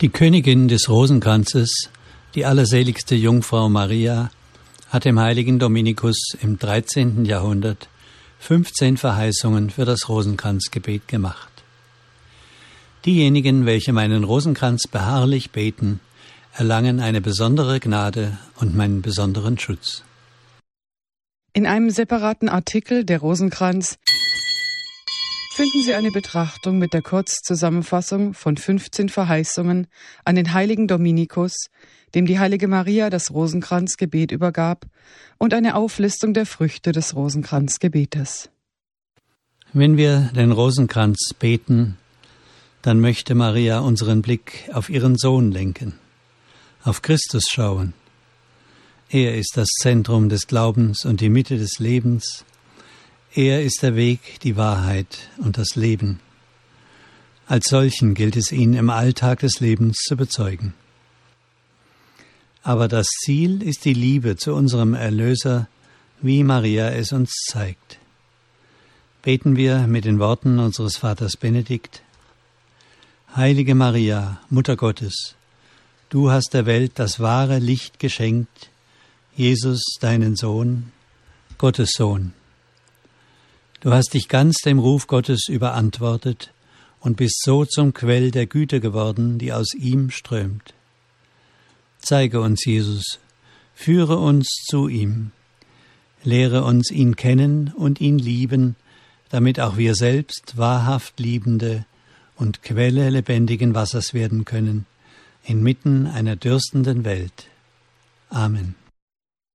Die Königin des Rosenkranzes, die allerseligste Jungfrau Maria, hat dem heiligen Dominikus im 13. Jahrhundert 15 Verheißungen für das Rosenkranzgebet gemacht. Diejenigen, welche meinen Rosenkranz beharrlich beten, erlangen eine besondere Gnade und meinen besonderen Schutz. In einem separaten Artikel, der Rosenkranz, finden Sie eine Betrachtung mit der Kurzzusammenfassung von 15 Verheißungen an den heiligen Dominikus, dem die heilige Maria das Rosenkranzgebet übergab, und eine Auflistung der Früchte des Rosenkranzgebetes. Wenn wir den Rosenkranz beten, dann möchte Maria unseren Blick auf ihren Sohn lenken, auf Christus schauen. Er ist das Zentrum des Glaubens und die Mitte des Lebens. Er ist der Weg, die Wahrheit und das Leben. Als solchen gilt es ihn im Alltag des Lebens zu bezeugen. Aber das Ziel ist die Liebe zu unserem Erlöser, wie Maria es uns zeigt. Beten wir mit den Worten unseres Vaters Benedikt: Heilige Maria, Mutter Gottes, du hast der Welt das wahre Licht geschenkt, Jesus, deinen Sohn, Gottes Sohn. Du hast dich ganz dem Ruf Gottes überantwortet und bist so zum Quell der Güte geworden, die aus ihm strömt. Zeige uns Jesus, führe uns zu ihm, lehre uns ihn kennen und ihn lieben, damit auch wir selbst wahrhaft Liebende und Quelle lebendigen Wassers werden können, inmitten einer dürstenden Welt. Amen.